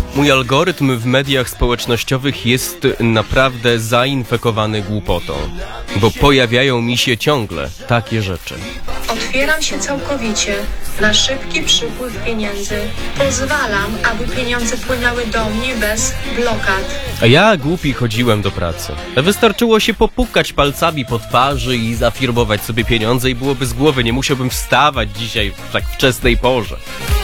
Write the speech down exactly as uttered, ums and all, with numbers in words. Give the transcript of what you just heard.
Mój algorytm w mediach społecznościowych jest naprawdę zainfekowany głupotą, bo pojawiają mi się ciągle takie rzeczy. Otwieram się całkowicie na szybki przypływ pieniędzy. Pozwalam, aby pieniądze płynęły do mnie bez blokad. A ja, głupi, chodziłem do pracy. Wystarczyło się popukać palcami po twarzy i zafirmować sobie pieniądze i byłoby z głowy. Nie musiałbym wstawać dzisiaj w tak wczesnej porze.